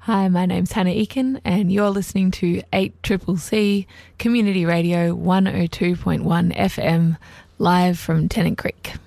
Hi, my name's Hannah Eakin, and you're listening to 8CCC Community Radio 102.1 FM, live from Tennant Creek.